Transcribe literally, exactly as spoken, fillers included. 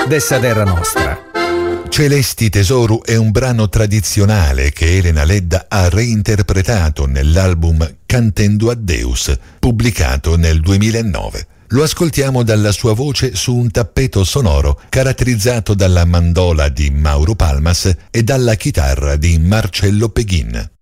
dessa terra nostra. Celesti Tesoro è un brano tradizionale che Elena Ledda ha reinterpretato nell'album Cantendo a Deus, pubblicato nel duemilanove. Lo ascoltiamo dalla sua voce su un tappeto sonoro caratterizzato dalla mandola di Mauro Palmas e dalla chitarra di Marcello Peghin.